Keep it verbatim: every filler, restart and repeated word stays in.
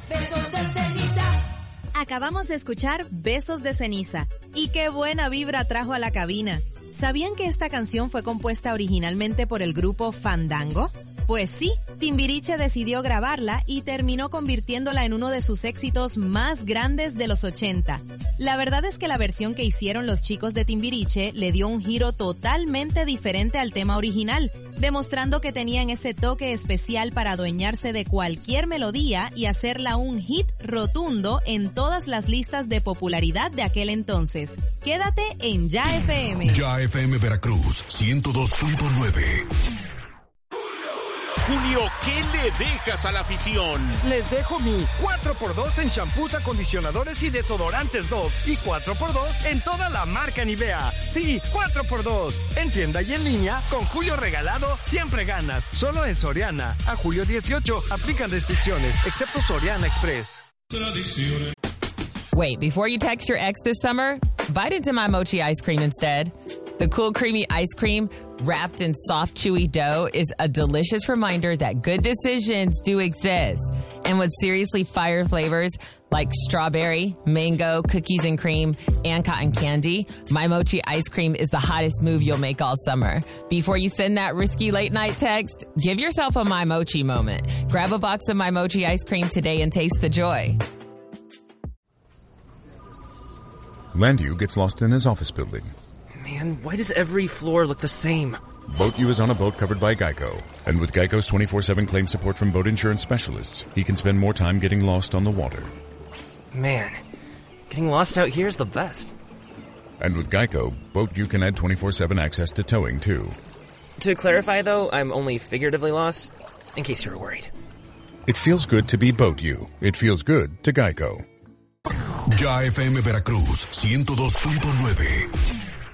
Besos de ceniza. Acabamos de escuchar Besos de ceniza. Y qué buena vibra trajo a la cabina. ¿Sabían que esta canción fue compuesta originalmente por el grupo Fandango? Pues sí, Timbiriche decidió grabarla y terminó convirtiéndola en uno de sus éxitos más grandes de los ochenta. La verdad es que la versión que hicieron los chicos de Timbiriche le dio un giro totalmente diferente al tema original, demostrando que tenían ese toque especial para adueñarse de cualquier melodía y hacerla un hit rotundo en todas las listas de popularidad de aquel entonces. Quédate en Ya F M. Ya F M Veracruz, ciento dos punto nueve. Julio, ¿qué le dejas a la afición? Les dejo mi cuatro por dos en shampoos, acondicionadores y desodorantes Dove y cuatro por dos en toda la marca Nivea. Sí, cuatro por dos. En tienda y en línea, con Julio regalado, siempre ganas. Solo en Soriana. A julio dieciocho, aplican restricciones, excepto Soriana Express. Wait, before you text your ex this summer, bite into My Mochi ice cream instead. The cool, creamy ice cream wrapped in soft, chewy dough is a delicious reminder that good decisions do exist. And with seriously fire flavors like strawberry, mango, cookies and cream, and cotton candy, My Mochi ice cream is the hottest move you'll make all summer. Before you send that risky late night text, give yourself a My Mochi moment. Grab a box of My Mochi ice cream today and taste the joy. Landu gets lost in his office building. Man, why does every floor look the same? Boat U is on a boat covered by Geico. And with Geico's twenty-four seven claim support from boat insurance specialists, he can spend more time getting lost on the water. Man, getting lost out here is the best. And with Geico, Boat U can add twenty-four seven access to towing, too. To clarify, though, I'm only figuratively lost, in case you were worried. It feels good to be Boat U. It feels good to Geico. Ya F M Veracruz, ciento dos punto nueve.